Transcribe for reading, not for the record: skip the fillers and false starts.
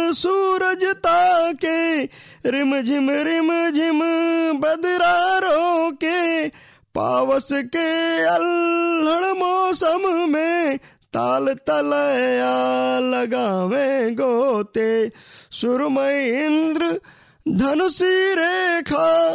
सूरज ताके, रिम झिम बदरारों के, पावस के अल्हड़ मौसम में ताल तलया लगावे गोते, सुरमई इंद्र धनुषी रेखा